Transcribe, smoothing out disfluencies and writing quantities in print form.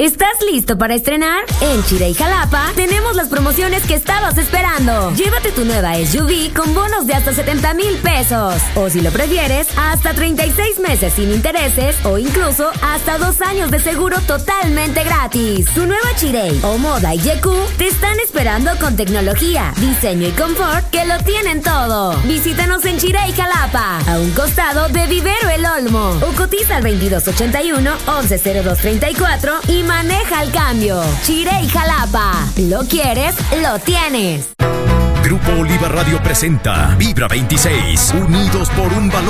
¿Estás listo para estrenar? En Chirey Jalapa tenemos las promociones que estabas esperando. Llévate tu nueva SUV con bonos de hasta 70,000 pesos. O si lo prefieres, hasta 36 meses sin intereses o incluso hasta 2 años de seguro totalmente gratis. Tu nueva Chirey o Moda y YQ te están esperando con tecnología, diseño y confort que lo tienen todo. Visítanos en Chirey Jalapa, a un costado de Vivero El Olmo. O cotiza al 2281-110234 y maneja el cambio. Chirey Jalapa. ¿Lo quieres? ¡Lo tienes! Grupo Oliva Radio presenta Vibra 26, unidos por un valor.